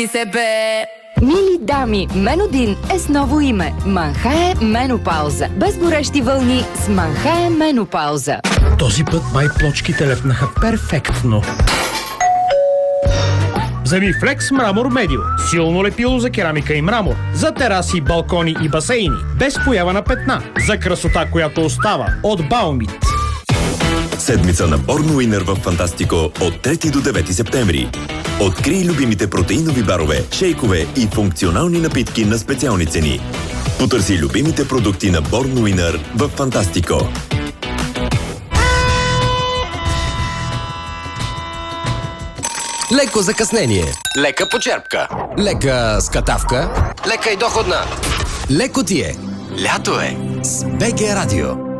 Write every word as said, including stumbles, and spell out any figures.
ти се бе. Мили дами, Менодин е с ново име. Манхае Менопауза. Без горещи вълни с Манхае Менопауза. Този път май плочките лепнаха перфектно. Вземи Флекс Мрамор Медио. Силно лепило за керамика и мрамор. За тераси, балкони и басейни. Без поява на петна. За красота, която остава. От Баумит. Седмица на Борн Уинър в Фантастико от трети до девети септември. Открий любимите протеинови барове, шейкове и функционални напитки на специални цени. Потърси любимите продукти на Борн Уинър в Фантастико. Леко закъснение, лека почерпка, лека скатавка, лека и доходна. Леко ти е. Лято е с БГ Радио.